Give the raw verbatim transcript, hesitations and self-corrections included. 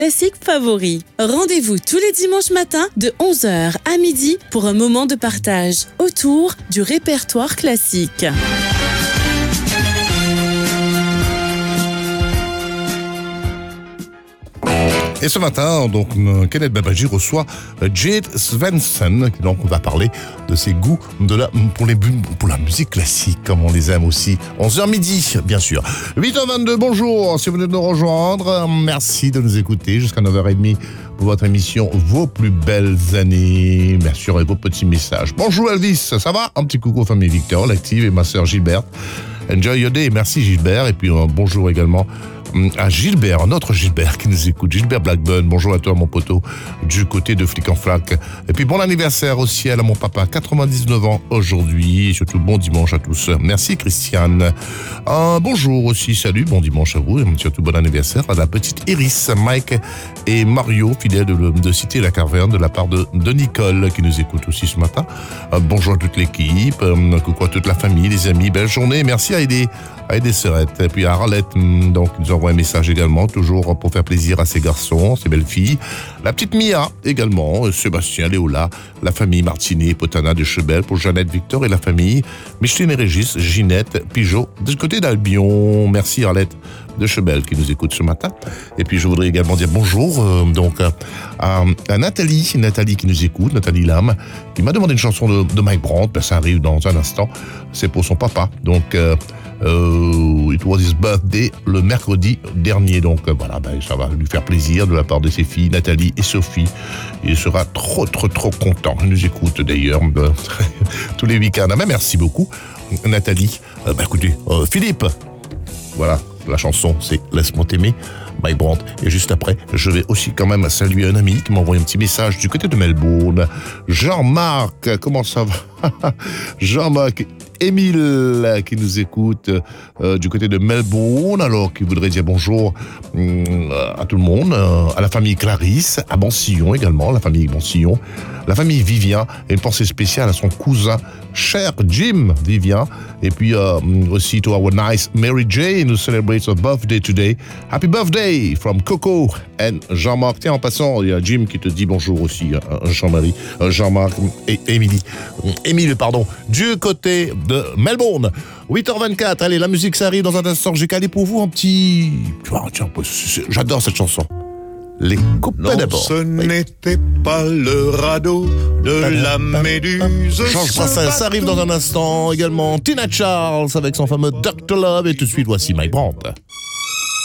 classiques favoris. Rendez-vous tous les dimanches matins de onze heures à midi pour un moment de partage autour du répertoire classique. Et ce matin, donc, Kenneth Babaji reçoit Jade Svensson, donc on va parler de ses goûts de la, pour, les, pour la musique classique, comme on les aime aussi. onze heures midi, bien sûr. huit heures vingt-deux, bonjour, si vous venez de nous rejoindre, merci de nous écouter jusqu'à neuf heures trente pour votre émission Vos plus belles années, bien sûr, et vos petits messages. Bonjour Elvis, ça va? Un petit coucou aux familles Victor, l'active, et ma sœur Gilberte. Enjoy your day, merci Gilbert, et puis un bonjour également à Gilbert, notre Gilbert qui nous écoute, Gilbert Blackburn, bonjour à toi mon poteau, du côté de Flic en Flac. Et puis bon anniversaire au ciel à mon papa, quatre-vingt-dix-neuf ans aujourd'hui, et surtout bon dimanche à tous. Merci Christiane. Un bonjour aussi, salut, bon dimanche à vous, et surtout bon anniversaire à la petite Iris, Mike et Mario, fidèles de, de Cité La Carverne, de la part de, de Nicole qui nous écoute aussi ce matin. Bonjour à toute l'équipe, coucou à toute la famille, les amis, belle journée, merci à aider. Et des sœurettes. Et puis à Arlette, donc, nous envoie un message également, toujours pour faire plaisir à ses garçons, ses belles filles. La petite Mia également, Sébastien, Léola, la famille Martinet, Potana de Chebel, pour Jeannette, Victor et la famille Micheline et Régis, Ginette, Pigeot, du côté d'Albion. Merci Arlette de Chebel qui nous écoute ce matin. Et puis je voudrais également dire bonjour euh, donc à, à, à Nathalie, Nathalie qui nous écoute, Nathalie Lam, qui m'a demandé une chanson de, de Mike Brandt. Ben, ça arrive dans un instant. C'est pour son papa. Donc euh, Euh, it was his birthday le mercredi dernier, donc euh, voilà, ben, ça va lui faire plaisir de la part de ses filles Nathalie et Sophie. Il sera trop trop trop content. Il nous écoute d'ailleurs euh, tous les week-ends. Ah, ben, merci beaucoup Nathalie. Euh, ben, écoutez, euh, Philippe, voilà, la chanson c'est Laisse-moi t'aimer, Mike Brandt. Et juste après, je vais aussi quand même saluer un ami qui m'a envoyé un petit message du côté de Melbourne. Jean-Marc, comment ça va? Jean-Marc Émile qui nous écoute euh, du côté de Melbourne, alors qui voudrait dire bonjour euh, à tout le monde, euh, à la famille Clarisse, à Bansillon également, la famille Bansillon, la famille Vivien, et une pensée spéciale à son cousin cher Jim Vivien, et puis euh, aussi to our nice Mary Jane who celebrates her birthday today. Happy birthday from Coco and Jean-Marc. Tiens, en passant, il y a Jim qui te dit bonjour aussi, hein, Jean-Marie, euh, Jean-Marc et Émilie, Émile, pardon, du côté de Melbourne. huit heures vingt-quatre, allez, la musique ça arrive dans un instant. J'ai calé pour vous un petit... Tiens, j'adore cette chanson. Les copains d'abord. Ce oui. n'était pas le radeau de la méduse. Georges Brassens, ça arrive dans un instant. Également Tina Charles avec son fameux docteur Love. Et tout de suite, voici Mike Brandt.